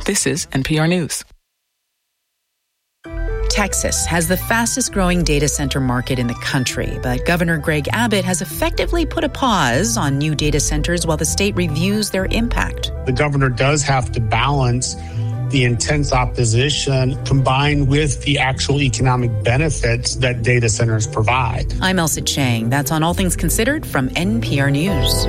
This is NPR News. Texas has the fastest growing data center market in the country, but Governor Greg Abbott has effectively put a pause on new data centers while the state reviews their impact. The governor does have to balance the intense opposition combined with the actual economic benefits that data centers provide. I'm Elsa Chang. That's on All Things Considered from NPR News.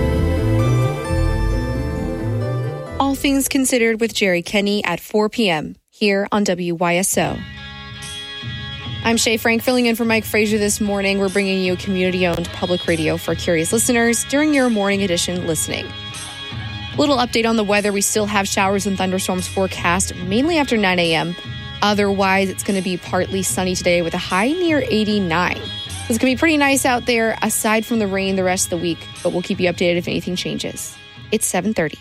All Things Considered with Jerry Kenny at 4 p.m. here on WYSO. I'm Shay Frank, filling in for Mike Frazier this morning. We're bringing you community-owned public radio for curious listeners during your morning edition listening. Little update on the weather. We still have showers and thunderstorms forecast, mainly after 9 a.m. Otherwise, it's going to be partly sunny today with a high near 89. It's going to be pretty nice out there, aside from the rain the rest of the week, but we'll keep you updated if anything changes. It's 7:30.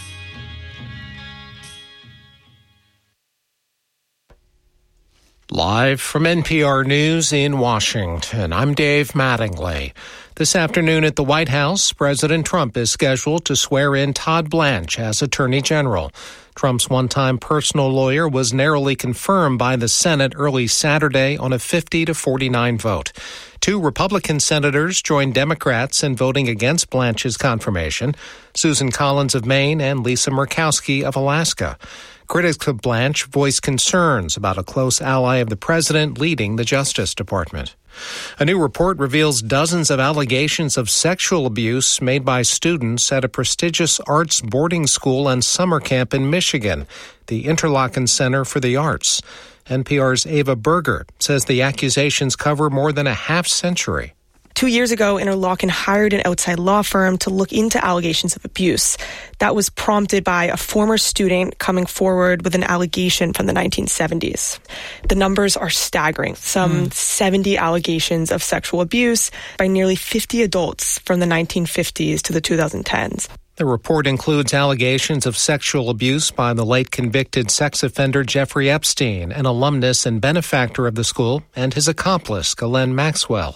Live from NPR News in Washington, I'm Dave Mattingly. This afternoon at the White House, President Trump is scheduled to swear in Todd Blanche as Attorney General. Trump's one-time personal lawyer was narrowly confirmed by the Senate early Saturday on a 50-49 vote. 2 Republican senators joined Democrats in voting against Blanche's confirmation, Susan Collins of Maine and Lisa Murkowski of Alaska. Critics of Blanche voiced concerns about a close ally of the president leading the Justice Department. A new report reveals dozens of allegations of sexual abuse made by students at a prestigious arts boarding school and summer camp in Michigan, the Interlochen Center for the Arts. NPR's Ava Berger says the accusations cover more than a half century. 2 years ago, Interlochen hired an outside law firm to look into allegations of abuse. That was prompted by a former student coming forward with an allegation from the 1970s. The numbers are staggering. Some 70 allegations of sexual abuse by nearly 50 adults from the 1950s to the 2010s. The report includes allegations of sexual abuse by the late convicted sex offender Jeffrey Epstein, an alumnus and benefactor of the school, and his accomplice, Ghislaine Maxwell.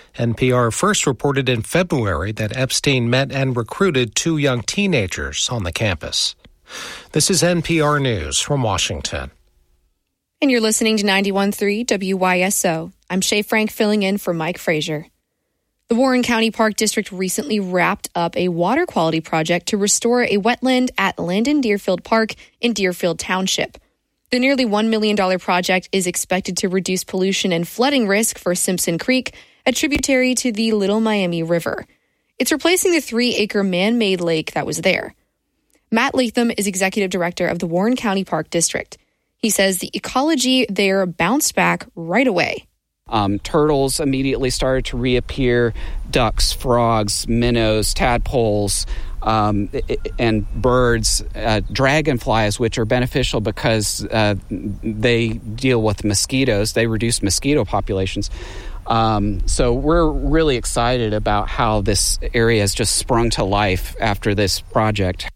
NPR first reported in February that Epstein met and recruited 2 young teenagers on the campus. This is NPR News from Washington. And you're listening to 91.3 WYSO. I'm Shay Frank filling in for Mike Frazier. The Warren County Park District recently wrapped up a water quality project to restore a wetland at Landon Deerfield Park in Deerfield Township. The nearly $1 million project is expected to reduce pollution and flooding risk for Simpson Creek, a tributary to the Little Miami River. It's replacing the 3-acre man-made lake that was there. Matt Latham is executive director of the Warren County Park District. He says the ecology there bounced back right away. Turtles immediately started to reappear, ducks, frogs, minnows, tadpoles, and birds, dragonflies, which are beneficial because they deal with mosquitoes. They reduce mosquito populations. So we're really excited about how this area has just sprung to life after this project.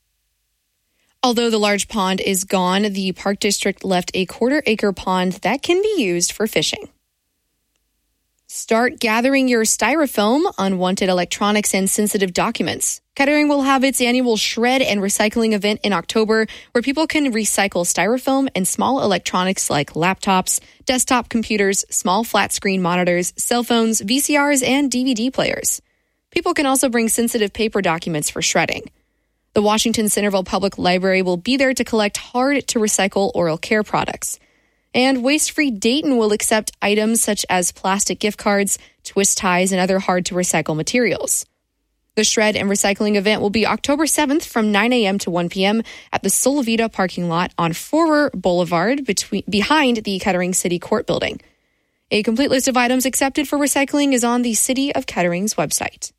Although the large pond is gone, the Park District left a 1/4-acre pond that can be used for fishing. Start gathering your styrofoam, unwanted electronics, and sensitive documents. Kettering will have its annual Shred and Recycling event in October, where people can recycle styrofoam and small electronics like laptops, desktop computers, small flat-screen monitors, cell phones, VCRs, and DVD players. People can also bring sensitive paper documents for shredding. The Washington Centerville Public Library will be there to collect hard-to-recycle oral care products. And Waste-Free Dayton will accept items such as plastic gift cards, twist ties, and other hard-to-recycle materials. The Shred and Recycling event will be October 7th from 9 a.m. to 1 p.m. at the Solvita parking lot on Forer Boulevard behind the Kettering City Court building. A complete list of items accepted for recycling is on the City of Kettering's website.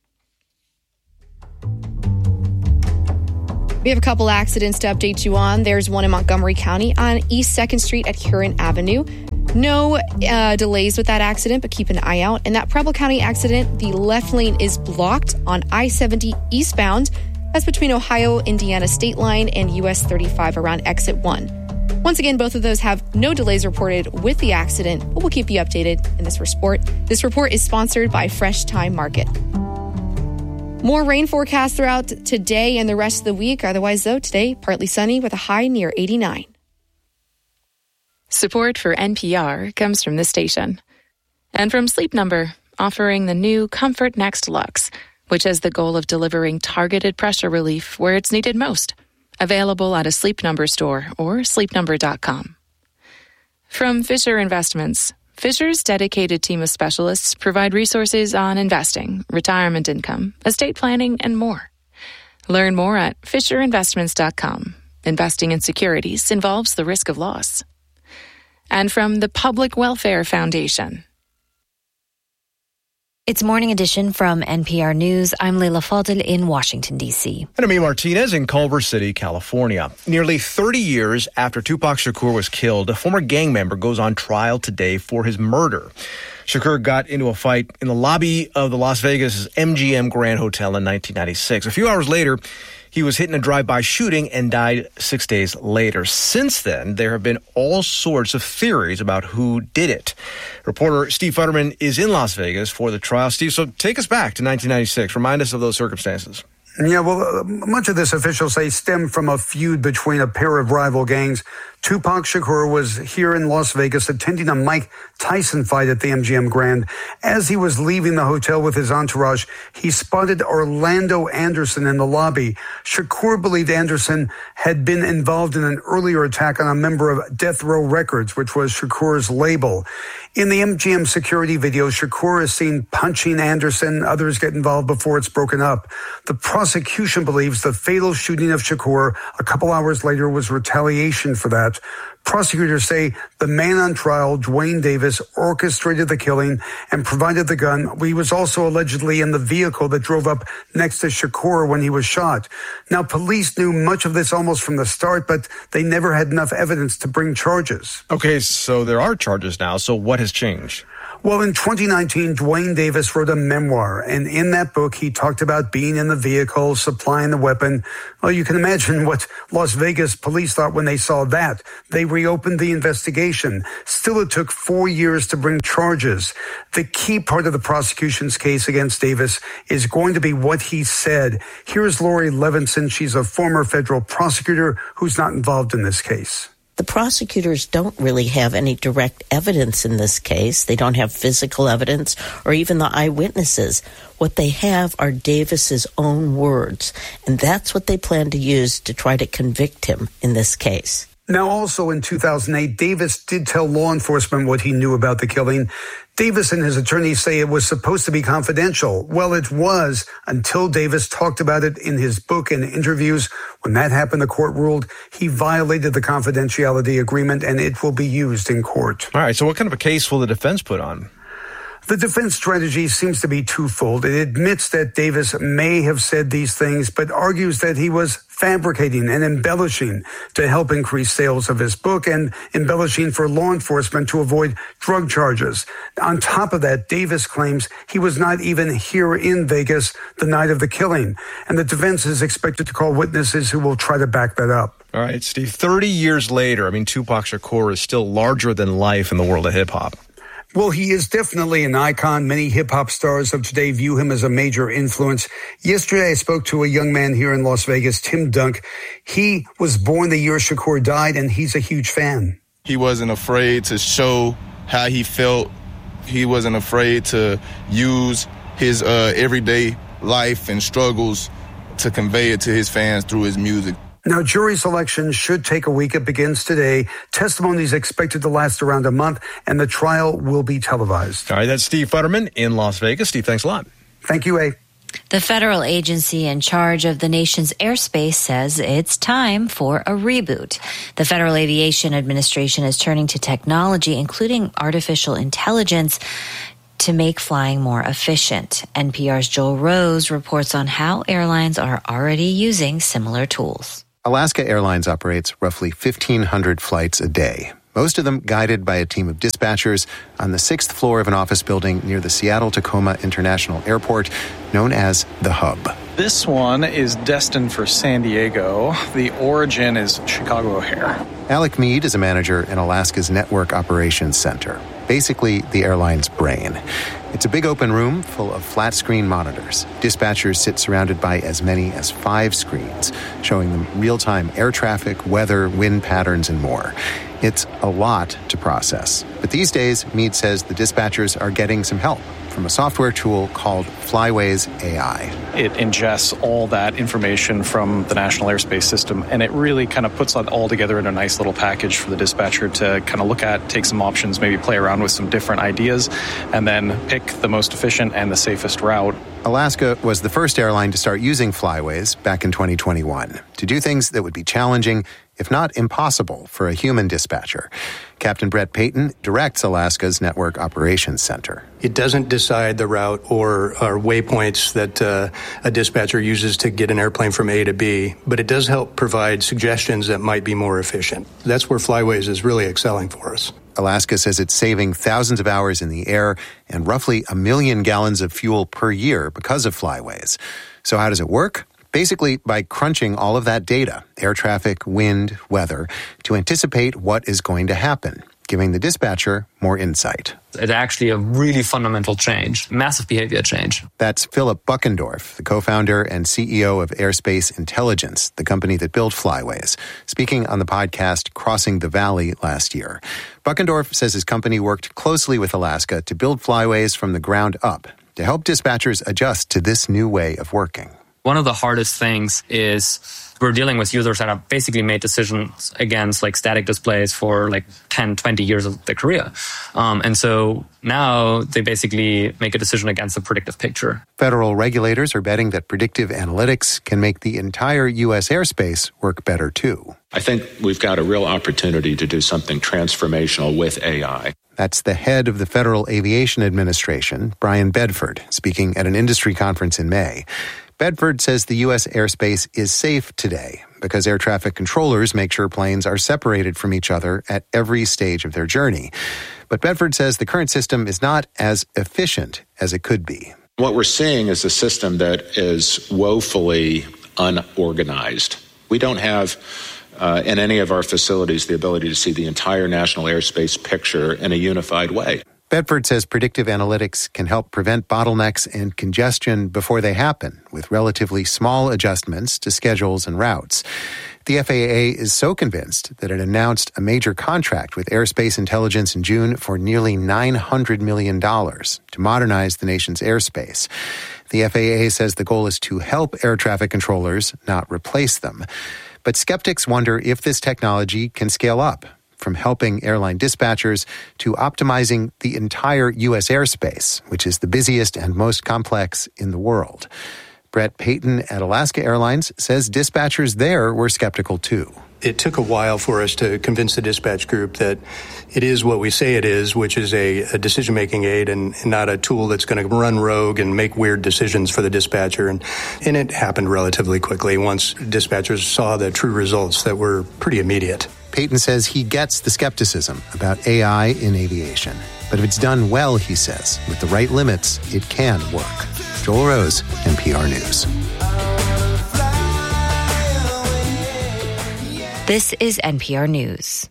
We have a couple accidents to update you on. There's one in Montgomery County on East 2nd Street at Huron Avenue. No delays with that accident, but keep an eye out. In that Preble County accident, the left lane is blocked on I-70 eastbound. That's between Ohio-Indiana state line and US 35 around exit 1. Once again, both of those have no delays reported with the accident, but we'll keep you updated in this report. This report is sponsored by Fresh Time Market. More rain forecast throughout today and the rest of the week. Otherwise, though, today, partly sunny with a high near 89. Support for NPR comes from this station. And from Sleep Number, offering the new Comfort Next Luxe, which has the goal of delivering targeted pressure relief where it's needed most. Available at a Sleep Number store or sleepnumber.com. From Fisher Investments, Fisher's dedicated team of specialists provide resources on investing, retirement income, estate planning, and more. Learn more at fisherinvestments.com. Investing in securities involves the risk of loss. And from the Public Welfare Foundation. It's Morning Edition from NPR News. I'm Leila Fadel in Washington, D.C. And I'm Martinez in Culver City, California. Nearly 30 years after Tupac Shakur was killed, a former gang member goes on trial today for his murder. Shakur got into a fight in the lobby of the Las Vegas MGM Grand Hotel in 1996. A few hours later, he was hit in a drive-by shooting and died 6 days later. Since then, there have been all sorts of theories about who did it. Reporter Steve Futterman is in Las Vegas for the trial. Steve, so take us back to 1996. Remind us of those circumstances. Yeah, well, much of this, officials say, stemmed from a feud between a pair of rival gangs. Tupac Shakur was here in Las Vegas attending a Mike Tyson fight at the MGM Grand. As he was leaving the hotel with his entourage, he spotted Orlando Anderson in the lobby. Shakur believed Anderson had been involved in an earlier attack on a member of Death Row Records, which was Shakur's label. In the MGM security video, Shakur is seen punching Anderson. Others get involved before it's broken up. The prosecution believes the fatal shooting of Shakur a couple hours later was retaliation for that. Prosecutors say the man on trial, Dwayne Davis, orchestrated the killing and provided the gun. He was also allegedly in the vehicle that drove up next to Shakur when he was shot. Now, police knew much of this almost from the start, but they never had enough evidence to bring charges. Okay, so there are charges now. So what has changed? Well, in 2019, Dwayne Davis wrote a memoir, and in that book, he talked about being in the vehicle, supplying the weapon. Well, you can imagine what Las Vegas police thought when they saw that. They reopened the investigation. Still, it took 4 years to bring charges. The key part of the prosecution's case against Davis is going to be what he said. Here's Lori Levinson. She's a former federal prosecutor who's not involved in this case. The prosecutors don't really have any direct evidence in this case. They don't have physical evidence or even the eyewitnesses. What they have are Davis's own words, and that's what they plan to use to try to convict him in this case. Now, also in 2008, Davis did tell law enforcement what he knew about the killing. Davis and his attorneys say it was supposed to be confidential. Well, it was until Davis talked about it in his book and interviews. When that happened, the court ruled he violated the confidentiality agreement, and it will be used in court. All right, so what kind of a case will the defense put on? The defense strategy seems to be twofold. It admits that Davis may have said these things, but argues that he was fabricating and embellishing to help increase sales of his book and embellishing for law enforcement to avoid drug charges. On top of that, Davis claims he was not even here in Vegas the night of the killing, and the defense is expected to call witnesses who will try to back that up. All right, Steve, 30 years later, Tupac Shakur is still larger than life in the world of hip-hop. Well, he is definitely an icon. Many hip-hop stars of today view him as a major influence. Yesterday, I spoke to a young man here in Las Vegas, Tim Dunk. He was born the year Shakur died, and he's a huge fan. He wasn't afraid to show how he felt. He wasn't afraid to use his everyday life and struggles to convey it to his fans through his music. Now, jury selection should take a week. It begins today. Testimony is expected to last around a month, and the trial will be televised. All right, that's Steve Futterman in Las Vegas. Steve, thanks a lot. Thank you, A. The federal agency in charge of the nation's airspace says it's time for a reboot. The Federal Aviation Administration is turning to technology, including artificial intelligence, to make flying more efficient. NPR's Joel Rose reports on how airlines are already using similar tools. Alaska Airlines operates roughly 1,500 flights a day, most of them guided by a team of dispatchers on the 6th floor of an office building near the Seattle-Tacoma International Airport, known as the Hub. This one is destined for San Diego. The origin is Chicago O'Hare. Alec Mead is a manager in Alaska's Network Operations Center. basically the airline's brain. It's a big open room full of flat-screen monitors. Dispatchers sit surrounded by as many as 5 screens, showing them real-time air traffic, weather, wind patterns, and more. It's a lot to process. But these days, Meade says the dispatchers are getting some help from a software tool called Flyways AI. It ingests all that information from the National Airspace System, and it really kind of puts it all together in a nice little package for the dispatcher to kind of look at, take some options, maybe play around with some different ideas, and then pick the most efficient and the safest route. Alaska was the first airline to start using Flyways back in 2021 to do things that would be challenging, if not impossible, for a human dispatcher. Captain Brett Payton directs Alaska's Network Operations Center. It doesn't decide the route or waypoints that a dispatcher uses to get an airplane from A to B, but it does help provide suggestions that might be more efficient. That's where Flyways is really excelling for us. Alaska says it's saving thousands of hours in the air and roughly 1 million gallons of fuel per year because of Flyways. So how does it work? Basically, by crunching all of that data, air traffic, wind, weather, to anticipate what is going to happen, giving the dispatcher more insight. It's actually a really fundamental change, massive behavior change. That's Philip Buckendorf, the co-founder and CEO of Airspace Intelligence, the company that built Flyways, speaking on the podcast Crossing the Valley last year. Buckendorf says his company worked closely with Alaska to build Flyways from the ground up to help dispatchers adjust to this new way of working. One of the hardest things is we're dealing with users that have basically made decisions against like static displays for like 10, 20 years of their career. And so now they basically make a decision against a predictive picture. Federal regulators are betting that predictive analytics can make the entire U.S. airspace work better too. I think we've got a real opportunity to do something transformational with AI. That's the head of the Federal Aviation Administration, Brian Bedford, speaking at an industry conference in May. Bedford says the U.S. airspace is safe today because air traffic controllers make sure planes are separated from each other at every stage of their journey. But Bedford says the current system is not as efficient as it could be. What we're seeing is a system that is woefully unorganized. We don't have in any of our facilities the ability to see the entire national airspace picture in a unified way. Bedford says predictive analytics can help prevent bottlenecks and congestion before they happen with relatively small adjustments to schedules and routes. The FAA is so convinced that it announced a major contract with Airspace Intelligence in June for nearly $900 million to modernize the nation's airspace. The FAA says the goal is to help air traffic controllers, not replace them. But skeptics wonder if this technology can scale up, from helping airline dispatchers to optimizing the entire U.S. airspace, which is the busiest and most complex in the world. Brett Payton at Alaska Airlines says dispatchers there were skeptical too. It took a while for us to convince the dispatch group that it is what we say it is, which is a decision-making aid and not a tool that's going to run rogue and make weird decisions for the dispatcher. And it happened relatively quickly once dispatchers saw the true results that were pretty immediate. Payton says he gets the skepticism about AI in aviation. But if it's done well, he says, with the right limits, it can work. Joel Rose, NPR News. This is NPR News.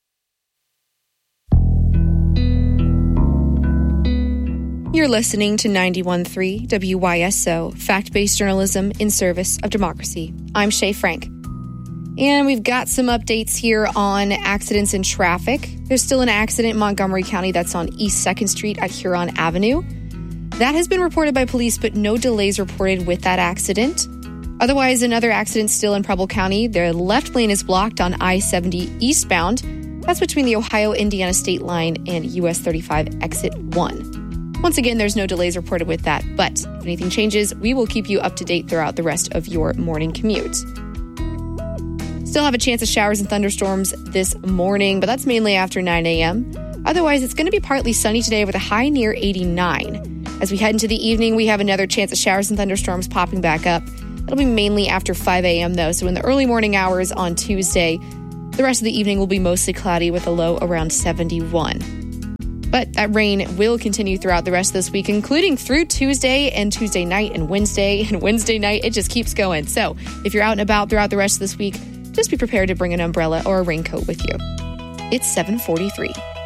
You're listening to 91.3 WYSO, fact-based journalism in service of democracy. I'm Shay Frank. And we've got some updates here on accidents in traffic. There's still an accident in Montgomery County that's on East 2nd Street at Huron Avenue. That has been reported by police, but no delays reported with that accident. Otherwise, another accident still in Preble County. Their left lane is blocked on I-70 eastbound. That's between the Ohio-Indiana state line and US 35 exit 1. Once again, there's no delays reported with that, but if anything changes, we will keep you up to date throughout the rest of your morning commute. Still have a chance of showers and thunderstorms this morning, but that's mainly after 9 a.m. Otherwise, it's going to be partly sunny today with a high near 89. As we head into the evening, we have another chance of showers and thunderstorms popping back up. It'll be mainly after 5 a.m. though, so in the early morning hours on Tuesday, the rest of the evening will be mostly cloudy with a low around 71. But that rain will continue throughout the rest of this week, including through Tuesday and Tuesday night and Wednesday night. It just keeps going. So if you're out and about throughout the rest of this week, just be prepared to bring an umbrella or a raincoat with you. It's 7:43.